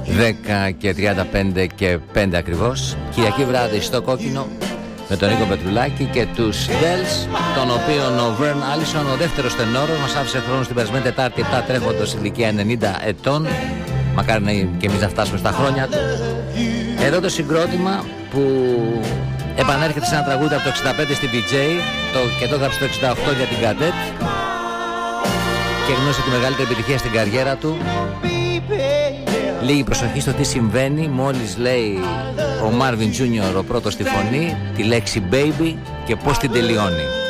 10 και 35 και 5 ακριβώς. Κυριακή βράδυ στο Κόκκινο με τον Νίκο Πετρουλάκη και τους Dells, τον οποίον ο Vern Allison, ο δεύτερος τενόρος, μας άφησε χρόνο στην περασμένη Τετάρτη 7 τρέχοντος ηλικία 90 ετών. Μακάρι και εμείς να φτάσουμε στα χρόνια του. Εδώ το συγκρότημα που επανέρχεται σε ένα τραγούδι από το 65 στην PJ και το έγραψε το 68 για την Cadet και γνώρισε τη μεγαλύτερη επιτυχία στην καριέρα του. Λίγη προσοχή στο τι συμβαίνει μόλις λέει ο Marvin Jr. ο πρώτος στη φωνή τη λέξη baby και πώς την τελειώνει.